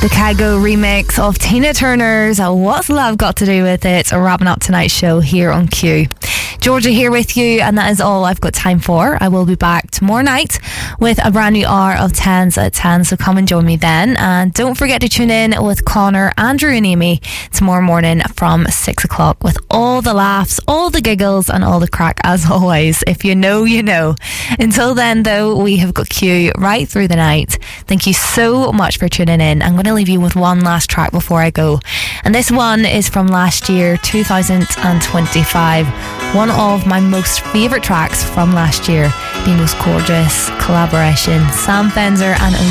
The Kygo remix of Tina Turner's What's Love Got to Do With It, wrapping up tonight's show here on Q. Georgia here with you, and that is all I've got time for. I will be back tomorrow night with a brand new hour of 10s at 10, so come and join me then. And don't forget to tune in with Connor, Andrew and Amy tomorrow morning from 6 o'clock with all the laughs, all the giggles and all the crack as always. If you know, you know. Until then though, we have got Q right through the night. Thank you so much for tuning in. I'm going to leave you with one last track before I go, and this one is from last year, 2025. One of my most favourite tracks from last year, the most gorgeous collaboration, Sam Fender and